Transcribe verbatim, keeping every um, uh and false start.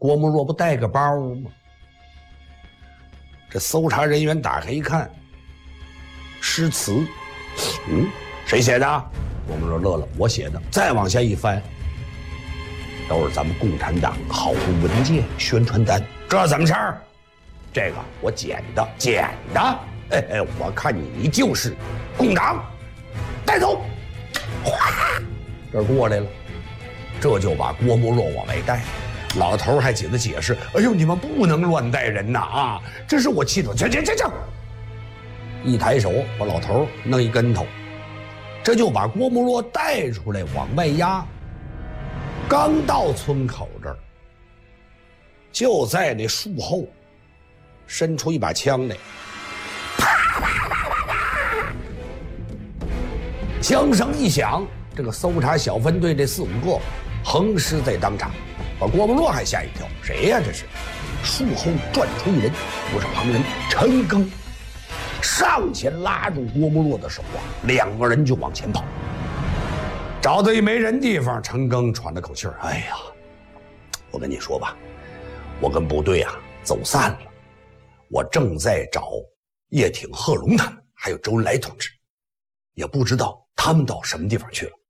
郭沫若不带个包吗？这搜查人员打开一看，诗词，嗯，谁写的？郭沫若乐了，我写的。再往下一翻，都是咱们共产党好的文件宣传单。这怎么事儿？这个我捡的，捡的。哎哎，我看你就是共党，带走。哗，这儿过来了，这就把郭沫若往外带。老头还紧着解释：“哎呦，你们不能乱带人呐！啊，这是我妻子。”去去去去！一抬手把老头弄一跟头，这就把郭沫若带出来往外押。刚到村口这儿，就在那树后伸出一把枪来，啪啪啪啪啪！枪声一响，这个搜查小分队这四五个横尸在当场。把郭沫若还吓一跳，谁呀？这是树后转出一人，不是旁人，陈赓上前拉住郭沫若的手啊，两个人就往前跑。找到一没人地方，陈赓喘了口气儿：“哎呀，我跟你说吧，我跟部队啊走散了，我正在找叶挺、贺龙他们，还有周恩来同志，也不知道他们到什么地方去了。